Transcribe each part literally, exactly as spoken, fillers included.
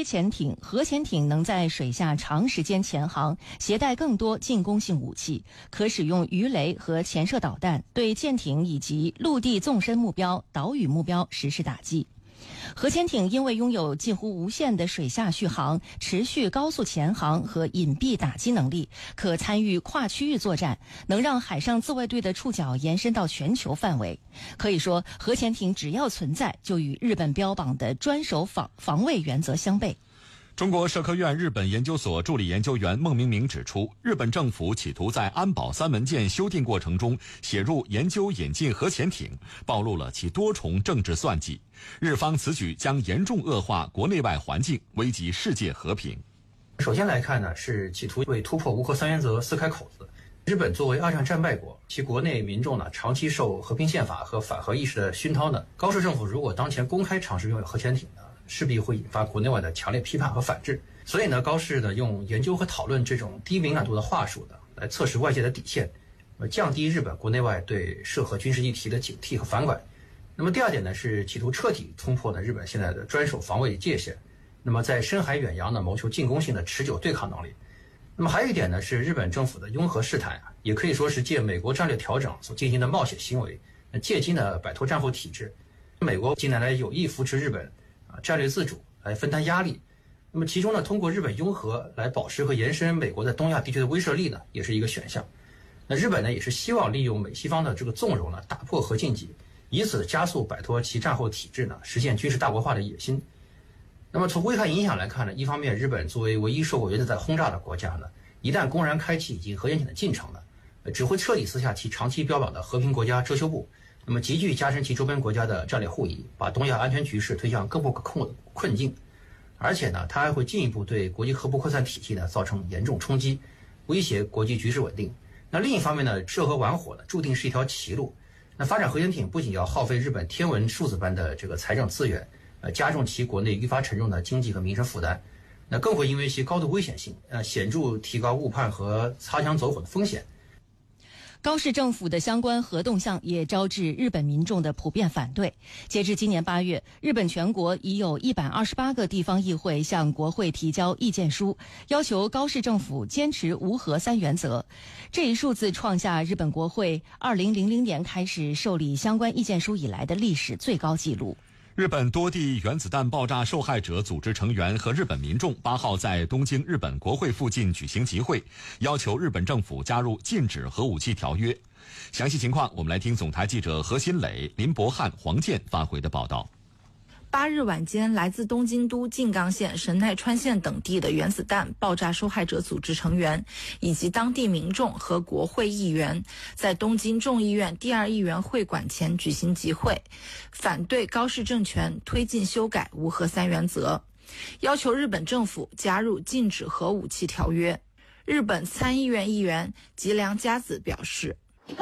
规潜艇、核潜艇能在水下长时间潜航，携带更多进攻性武器，可使用鱼雷和潜射导弹对舰艇以及陆地纵深目标、岛屿目标实施打击。核潜艇因为拥有近乎无限的水下续航、持续高速潜航和隐蔽打击能力，可参与跨区域作战，能让海上自卫队的触角延伸到全球范围。可以说，核潜艇只要存在，就与日本标榜的专守防防卫原则相悖。 中国社科院日本研究所助理研究员孟明明指出，日本政府企图在安保三文件修订过程中写入研究引进核潜艇，暴露了其多重政治算计。日方此举将严重恶化国内外环境，危及世界和平。 首先来看呢，是企图为突破无核三原则撕开口子。日本作为二战战败国，其国内民众呢长期受和平宪法和反核意识的熏陶呢，高市政府如果当前公开尝试拥有核潜艇呢，势必会引发国内外的强烈批判和反制。所以呢，高市呢用研究和讨论这种低敏感度的话术呢，来测试外界的底线，呃，降低日本国内外对涉核军事议题的警惕和反感。那么第二点呢，是企图彻底冲破呢日本现在的专守防卫界限，那么在深海远洋呢谋求进攻性的持久对抗能力。那么还有一点呢，是日本政府的拥核试探啊，也可以说是借美国战略调整所进行的冒险行为，那借机呢摆脱战后体制。美国近年来有意扶持日本啊战略自主来分担压力，那么其中呢，通过日本拥核来保持和延伸美国在东亚地区的威慑力呢，也是一个选项。那日本呢，也是希望利用美西方的这个纵容呢，打破核禁忌，以此加速摆脱其战后体制呢，实现军事大国化的野心。那么从危害影响来看呢，一方面日本作为唯一受过原子弹轰炸的国家呢，一旦公然开启引核潜艇的进程呢，只会彻底撕下其长期标榜的和平国家遮羞布，那么急剧加深其周边国家的战略互疑，把东亚安全局势推向更不可控的困境。而且呢，它还会进一步对国际核不扩散体系呢造成严重冲击，威胁国际局势稳定。那另一方面呢，涉核玩火呢，注定是一条歧路。那发展核潜艇不仅要耗费日本天文数字般的这个财政资源，呃，加重其国内愈发沉重的经济和民生负担，那更会因为其高度危险性，呃，显著提高误判和擦枪走火的风险。 高市政府的相关核动向也招致日本民众的普遍反对。截至今年八月，日本全国已有一百二十八个地方议会向国会提交意见书，要求高市政府坚持无核三原则。这一数字创下日本国会二零零零年开始受理相关意见书以来的历史最高纪录。 日本多地原子弹爆炸受害者组织成员和日本民众八号在东京日本国会附近举行集会，要求日本政府加入禁止核武器条约。详细情况，我们来听总台记者何新磊、林博汉、黄健发回的报道。 八日晚间，来自东京都、静冈县、神奈川县等地的原子弹爆炸受害者组织成员以及当地民众和国会议员在东京众议院第二议员会馆前举行集会，反对高市政权推进修改无核三原则，要求日本政府加入禁止核武器条约。日本参议院议员吉良佳子表示，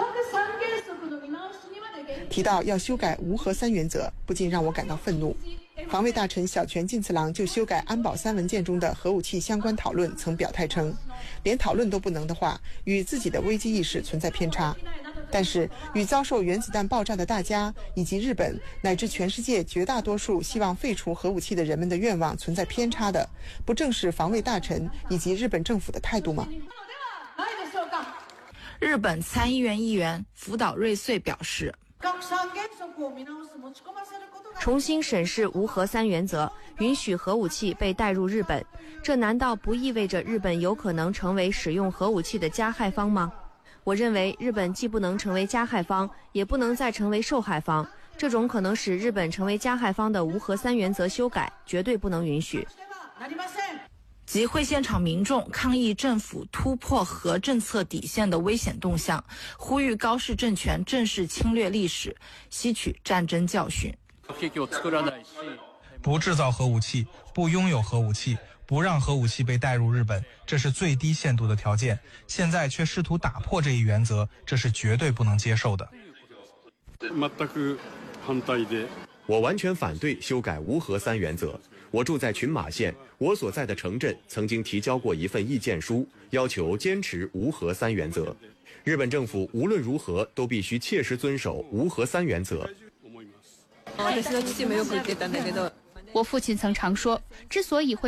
提到要修改无核三原则，不禁让我感到愤怒。防卫大臣小泉进次郎就修改安保三文件中的核武器相关讨论曾表态称，连讨论都不能的话，与自己的危机意识存在偏差。但是与遭受原子弹爆炸的大家以及日本乃至全世界绝大多数希望废除核武器的人们的愿望存在偏差的，不正是防卫大臣以及日本政府的态度吗？ 日本参议院议员福岛瑞穗表示， 重新审视无核三原则，允许核武器被带入日本，这难道不意味着日本有可能成为使用核武器的加害方吗？我认为日本既不能成为加害方，也不能再成为受害方，这种可能使日本成为加害方的无核三原则修改绝对不能允许。 集会现场民众抗议政府突破核政策底线的危险动向，呼吁高市政权正视侵略历史，吸取战争教训。 不制造核武器，不拥有核武器，不让核武器被带入日本，这是最低限度的条件。现在却试图打破这一原则，这是绝对不能接受的。 我完全反对修改无核三原则。我住在群马县，我所在的城镇曾经提交过一份意见书，要求坚持无核三原则。日本政府无论如何都必须切实遵守无核三原则。 我父亲曾常说，之所以会